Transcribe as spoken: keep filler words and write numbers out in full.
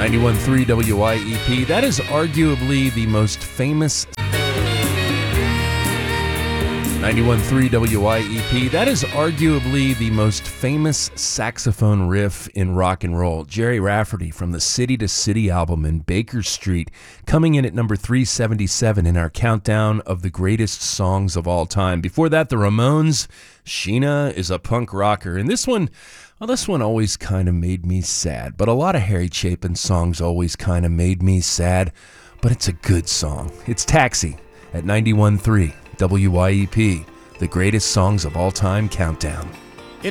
ninety-one point three W I E P. That is arguably the most famous... ninety-one point three W I E P. That is arguably the most famous saxophone riff in rock and roll. Gerry Rafferty from the City to City album in Baker Street, coming in at number three seventy-seven in our countdown of the greatest songs of all time. Before that, the Ramones, Sheena is a punk rocker. And this one, well, this one always kind of made me sad. But a lot of Harry Chapin songs always kind of made me sad. But it's a good song. It's Taxi at ninety-one point three W I E P, the greatest songs of all time countdown.